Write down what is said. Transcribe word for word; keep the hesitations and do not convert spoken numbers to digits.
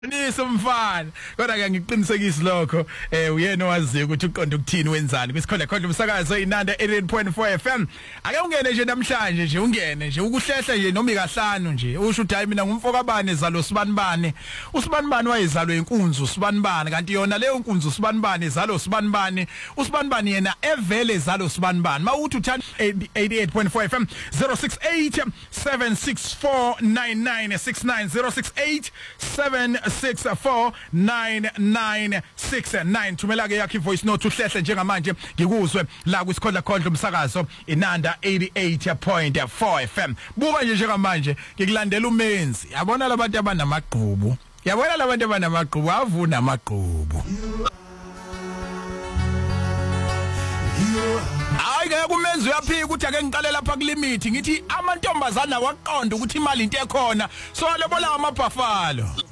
Nisumfana kodwa ke ngiqinisekisa lokho eh uyena owaziyo ukuthi uqonda ukuthini wenzani kwisikhona khona umsakazo inanda eighty-eight point four F M ake ungene nje namhlanje nje ungene nje ukuhlehla nje noma ikahlanu nje usho ukuthi hayi mina ngumfokabane zalo sibanibane usibanibane wayezalwe inkunzi usibanibane kanti yona leyo nkunzi usibanibane zalo sibanibane usibanibane yena evele zalo sibanibane mawuthi uthanda eighty-eight point four F M zero six eight seven six four nine nine six nine zero six eight seven six four nine nine six nine thumela ke yakhe voice note uhlehle njengamanje ngikuzwe la kwisikhola khondlo umsakazo inanda eighty-eight point four F M buka nje njengamanje ngikulandela umenzi yabona labantu abanamagqubu yabona labantu abanamagqubu avuna amagqubu hayi ke kumenzi uyaphika ukuthi ake ngiqale lapha kulimit ngithi amantombazana waqonda ukuthi imali into ekhona so lebola amabhafalo